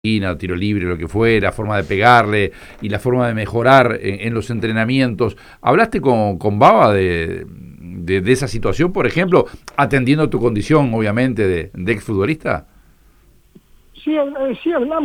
tiro libre, lo que fuera, la forma de pegarle y la forma de mejorar en los entrenamientos. ¿Hablaste con Baba de esa situación, por ejemplo, atendiendo tu condición, obviamente, de exfutbolista? Sí, sí hablamos.